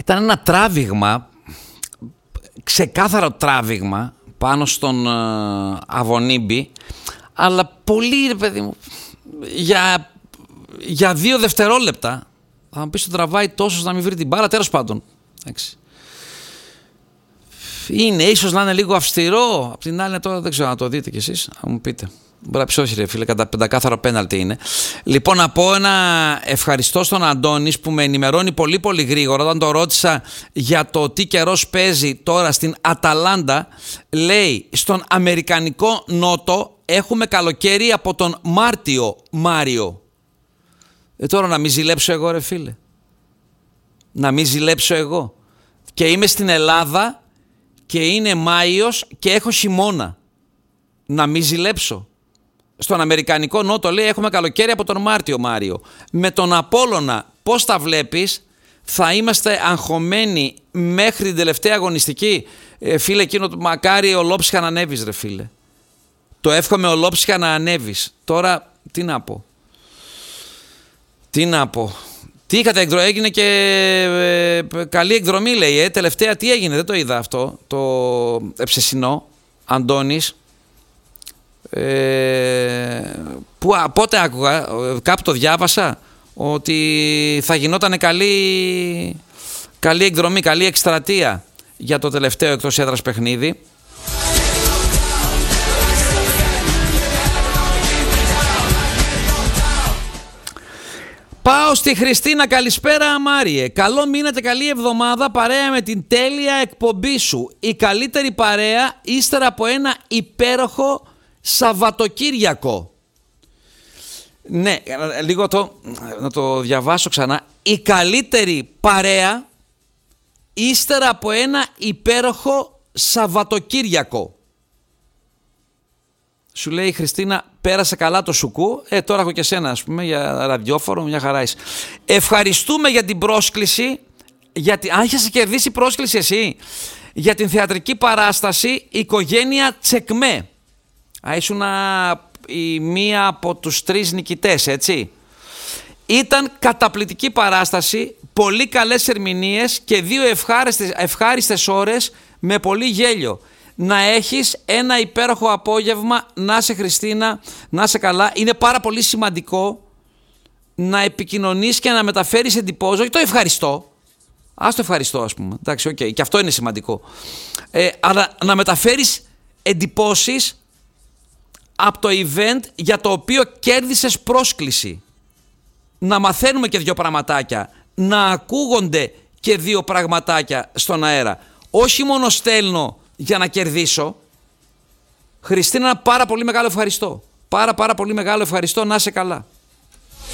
Ήταν ένα τράβηγμα, ξεκάθαρο τράβηγμα πάνω στον Αβωνίμπη, αλλά πολύ, ρε παιδί μου, για 2 δευτερόλεπτα. Θα μου πεις το τραβάει τόσο να μην βρει την μπάλα, τέλος πάντων. Εντάξει. Είναι ίσως να είναι λίγο αυστηρό. Απ' την άλλη τώρα δεν ξέρω να το δείτε κι εσείς, να μου πείτε. Μπορεί να ψώσει ρε φίλε, κατά πεντακάθαρο πέναλτι είναι. Λοιπόν, να πω ένα ευχαριστώ στον Αντώνης που με ενημερώνει πολύ πολύ γρήγορα. Όταν το ρώτησα για το τι καιρός παίζει τώρα στην Αταλάντα, λέει στον Αμερικανικό Νότο έχουμε καλοκαίρι από τον Μάρτιο, Μάριο. Τώρα να μην ζηλέψω εγώ ρε φίλε. Να μην ζηλέψω εγώ. Και είμαι στην Ελλάδα και είναι Μάιος και έχω χειμώνα. Να μην ζηλέψω. Στον Αμερικανικό Νότο λέει έχουμε καλοκαίρι από τον Μάρτιο, Μάριο. Με τον Απόλλωνα πώς τα βλέπεις? Θα είμαστε αγχωμένοι μέχρι την τελευταία αγωνιστική. Φίλε, εκείνο μακάρι ολόψυχα να ανέβεις ρε φίλε. Το εύχομαι ολόψυχα να ανέβεις. Τώρα τι να πω. Τι να πω. Τι είχατε έγινε και καλή εκδρομή λέει. Τελευταία τι έγινε, δεν το είδα αυτό. Το εψεσινό, Αντώνης. Πότε άκουγα, κάπου το διάβασα, ότι θα γινόταν καλή εκδρομή, καλή εκστρατεία για το τελευταίο εκτός έδρας παιχνίδι. Πάω στη Χριστίνα, καλησπέρα Μάριε. Καλό μήνα και καλή εβδομάδα παρέα με την τέλεια εκπομπή σου. Η καλύτερη παρέα ύστερα από ένα υπέροχο Σαββατοκύριακο. Ναι, λίγο να το διαβάσω ξανά. Η καλύτερη παρέα ύστερα από ένα υπέροχο Σαββατοκύριακο. Σου λέει η Χριστίνα, πέρασε καλά το σουκού. Τώρα έχω και σένα, ας πούμε, για ραδιόφωνο, μια χαρά είσαι. Ευχαριστούμε για την πρόσκληση. Αν είχες κερδίσει πρόσκληση εσύ για την θεατρική παράσταση Οικογένεια Τσεκμέ. Ήσουν η μία από τους 3 νικητές, έτσι. Ήταν καταπληκτική παράσταση, πολύ καλές ερμηνείες και 2 ευχάριστες ώρες με πολύ γέλιο. Να έχεις ένα υπέροχο απόγευμα, να είσαι Χριστίνα, να είσαι καλά. Είναι πάρα πολύ σημαντικό να επικοινωνείς και να μεταφέρεις εντυπώσεις. Όχι το ευχαριστώ, ας το ευχαριστώ ας πούμε, εντάξει, okay. Και αυτό είναι σημαντικό. Αλλά να μεταφέρεις εντυπώσεις από το event για το οποίο κέρδισες πρόσκληση. Να μαθαίνουμε και 2 πραγματάκια, να ακούγονται και 2 πραγματάκια στον αέρα. Όχι μόνο στέλνω για να κερδίσω. Χριστίνα, ένα πάρα πολύ μεγάλο ευχαριστώ. Πάρα πολύ μεγάλο ευχαριστώ, να είσαι καλά.